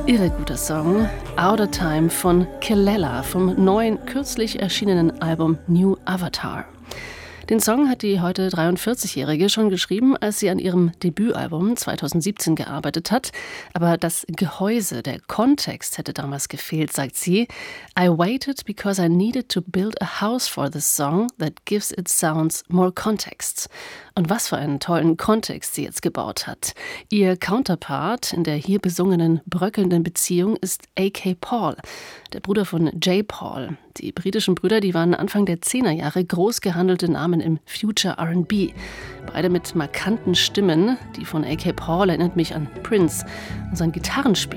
Irre guter Song, Out of Time von Kelela vom neuen, kürzlich erschienenen Album New Avatar. Den Song hat die heute 43-Jährige schon geschrieben, als sie an ihrem Debütalbum 2017 gearbeitet hat. Aber das Gehäuse, der Kontext hätte damals gefehlt, sagt sie. I waited because I needed to build a house for this song that gives its sounds more context. Und was für einen tollen Kontext sie jetzt gebaut hat. Ihr Counterpart in der hier besungenen bröckelnden Beziehung ist A.K. Paul, der Bruder von J. Paul. Die britischen Brüder, die waren Anfang der 10er Jahre groß gehandelte Namen im Future R&B. Beide mit markanten Stimmen. Die von A.K. Paul erinnert mich an Prince. Und sein Gitarrenspiel